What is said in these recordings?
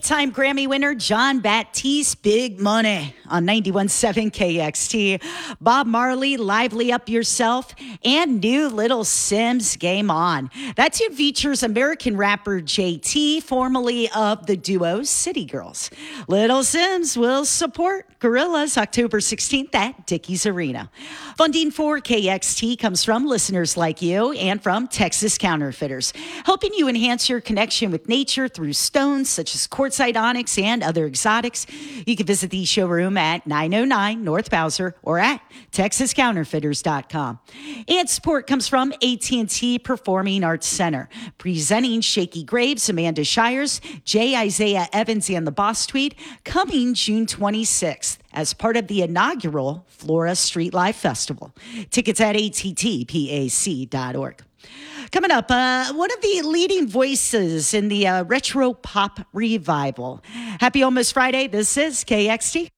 Eight-time Grammy winner Jon Batiste, Big Money on 91.7 KXT. Bob Marley, Lively Up Yourself, and new Little Simz, Game On. That tune features American rapper JT, formerly of the duo City Girls. Little Simz will support Gorillaz October 16th at Dickies Arena. Funding for KXT comes from listeners like you and from Texas Counterfeiters, helping you enhance your connection with nature through stones such as quartzite, onyx, and other exotics. You can visit the showroom at 909 North Bowser or at TexasCounterfeiters.com. And support comes from AT&T Performing Arts Center, presenting Shaky Graves, Amanda Shires, J. Isaiah Evans, and the Boss Tweed, coming June 26th as part of the inaugural Flora Street Live Festival. Tickets at attpac.org. Coming up, one of the leading voices in the retro pop revival. Happy Almost Friday. This is KXT.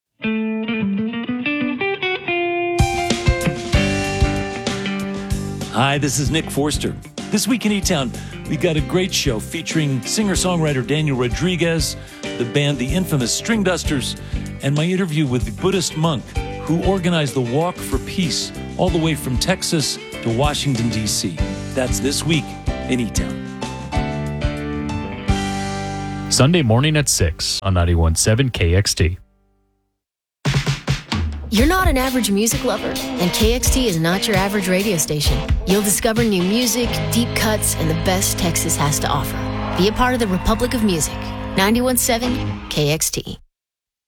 Hi, this is Nick Forster. This week in E-Town, we got a great show featuring singer-songwriter Daniel Rodriguez, the band The Infamous String Dusters, and my interview with the Buddhist monk who organized the Walk for Peace all the way from Texas to Washington, D.C. That's this week in E-Town. Sunday morning at 6 on 91.7 KXT. You're not an average music lover, and KXT is not your average radio station. You'll discover new music, deep cuts, and the best Texas has to offer. Be a part of the Republic of Music. 91.7 KXT.